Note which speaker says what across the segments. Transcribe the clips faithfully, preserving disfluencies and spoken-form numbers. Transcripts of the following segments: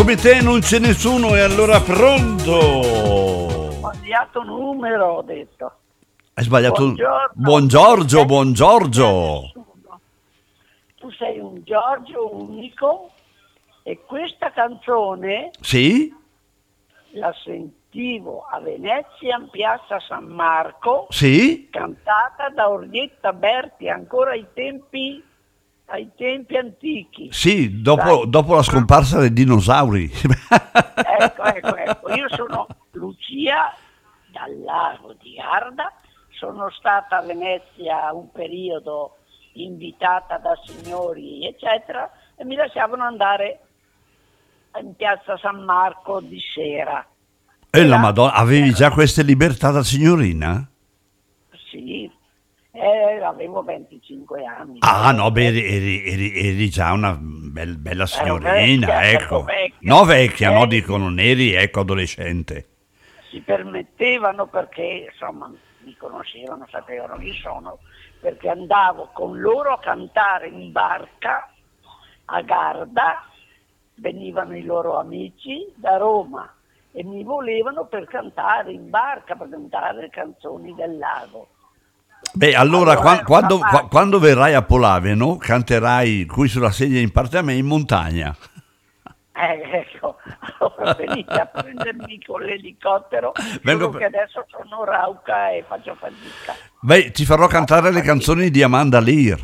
Speaker 1: come te non c'è nessuno, e allora pronto?
Speaker 2: Ho sbagliato numero, ho detto.
Speaker 1: Hai sbagliato.
Speaker 2: Buongiorno.
Speaker 1: Buon Giorgio,
Speaker 2: Eh,
Speaker 1: buon Giorgio.
Speaker 2: Tu sei un Giorgio unico e questa canzone
Speaker 1: Sì?
Speaker 2: la sentivo a Venezia in piazza San Marco,
Speaker 1: Sì?
Speaker 2: cantata da Orlietta Berti ancora ai tempi ai tempi antichi.
Speaker 1: Sì, dopo,
Speaker 2: Sai?
Speaker 1: dopo la scomparsa dei dinosauri.
Speaker 2: Ecco, ecco, ecco. Io sono Lucia dal lago di Garda, sono stata a Venezia un periodo invitata da signori eccetera e mi lasciavano andare in piazza San Marco di sera.
Speaker 1: E la
Speaker 2: là
Speaker 1: Madonna, avevi già
Speaker 2: erano-
Speaker 1: queste libertà da signorina?
Speaker 2: Sì, eh, avevo venticinque anni.
Speaker 1: Ah
Speaker 2: ero
Speaker 1: no, beh, eri,
Speaker 2: vecchia.
Speaker 1: eri- eri- eri già una bel- bella
Speaker 2: Ero
Speaker 1: signorina,
Speaker 2: vecchia, ero
Speaker 1: ecco.
Speaker 2: vecchia.
Speaker 1: No vecchia, no,
Speaker 2: Eh,
Speaker 1: dico, non eri, ecco, adolescente.
Speaker 2: si permettevano perché insomma mi conoscevano, sapevano chi sono, perché andavo con loro a cantare in barca a Garda, venivano i loro amici da Roma e mi volevano per cantare in barca, per cantare le canzoni del lago.
Speaker 1: Beh, allora,
Speaker 2: Allora,
Speaker 1: qua-
Speaker 2: era
Speaker 1: quando,
Speaker 2: una
Speaker 1: qua-
Speaker 2: barca.
Speaker 1: quando verrai a Polaveno, canterai qui sulla sedia in parte a me in montagna.
Speaker 2: Eh, ecco, allora venite a prendermi con l'elicottero,
Speaker 1: Vengo
Speaker 2: solo
Speaker 1: per-
Speaker 2: che adesso sono rauca e faccio fatica.
Speaker 1: Beh, ti farò cantare le canzoni di Amanda Lear.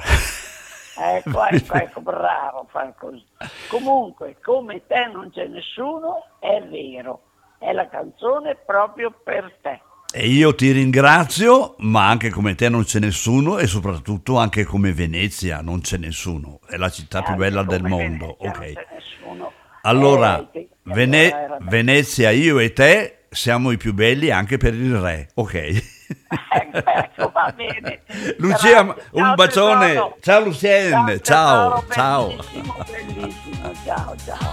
Speaker 2: Ecco, ecco, ecco, bravo, far così. Comunque, come te non c'è nessuno, è vero, è la canzone proprio per te.
Speaker 1: E io ti ringrazio, ma anche come te non c'è nessuno, e soprattutto anche come Venezia non c'è nessuno. È la città più
Speaker 2: Anche
Speaker 1: bella del
Speaker 2: come
Speaker 1: mondo.
Speaker 2: Venezia non
Speaker 1: Ok.
Speaker 2: c'è nessuno.
Speaker 1: Allora,
Speaker 2: Eh, che- che
Speaker 1: Vene-
Speaker 2: allora era bello.
Speaker 1: Venezia, io e te siamo i più belli anche per il re. Ok.
Speaker 2: Ecco, ecco, va bene.
Speaker 1: Lucia,
Speaker 2: Grazie.
Speaker 1: un
Speaker 2: Ciao,
Speaker 1: bacione.
Speaker 2: tesoro.
Speaker 1: Ciao Lucienne. Ciao,
Speaker 2: tesoro,
Speaker 1: ciao.
Speaker 2: Bellissimo, bellissimo. Ciao, ciao.